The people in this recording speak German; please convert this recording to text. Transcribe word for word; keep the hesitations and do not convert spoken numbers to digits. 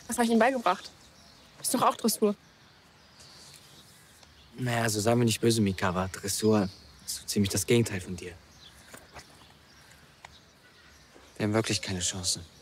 Was habe ich ihnen beigebracht? Ist doch auch Dressur. Naja, so sei mir nicht böse, Mika, aber Dressur ist so ziemlich das Gegenteil von dir. Wir haben wirklich keine Chance.